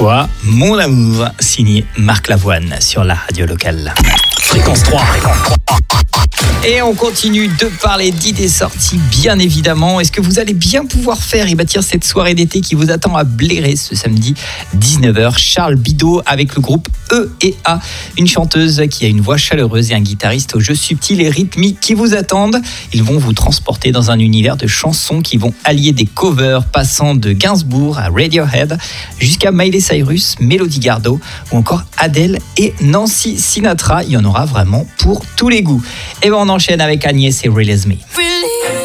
Toi, mon amour, signé Marc Lavoine sur la radio locale. Fréquence 3. Et on continue de parler d'idées sorties, bien évidemment. Est-ce que vous allez bien pouvoir faire et bâtir cette soirée d'été qui vous attend à Bléré ce samedi 19h? Charles Bidot avec le groupe E&A, une chanteuse qui a une voix chaleureuse et un guitariste au jeu subtil et rythmique qui vous attendent. Ils vont vous transporter dans un univers de chansons qui vont allier des covers passant de Gainsbourg à Radiohead jusqu'à Miley Cyrus, Mélodie Gardot ou encore Adele et Nancy Sinatra. Il y en aura vraiment pour tous les goûts. Et ben on enchaîne avec Agnès et Release Me.